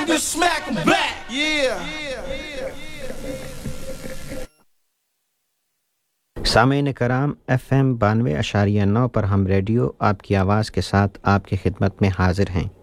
smack 'em back. Yeah. सामीन कराम FM 92.9 पर हम रेडियो आपकी आवाज़ के साथ आपकी खिदमत में हाजिर हैं।